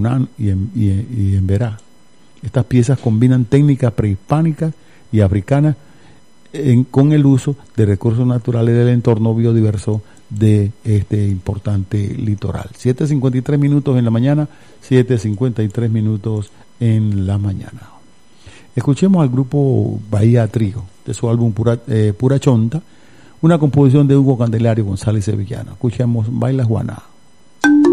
Junán y en Berá. Estas piezas combinan técnicas prehispánicas y africanas con el uso de recursos naturales del entorno biodiverso de este importante litoral. 7:53 minutos en la mañana, 7:53 minutos en la mañana. Escuchemos al grupo Bahía Trío, de su álbum Pura Chonta, una composición de Hugo Candelario González Sevillano. Escuchemos Baila Juana.